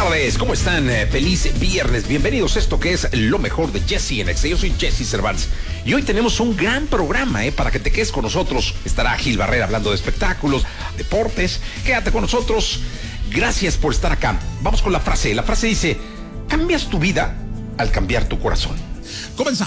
tardes, ¿cómo están? Feliz viernes, bienvenidos a esto que es lo mejor de Jesse en Exa. Yo soy Jesse Cervantes y hoy tenemos un gran programa para que te quedes con nosotros. Estará Gil Barrera hablando de espectáculos, deportes. Quédate con nosotros, gracias por estar acá. Vamos con la frase dice: cambias tu vida al cambiar tu corazón. Comenzamos.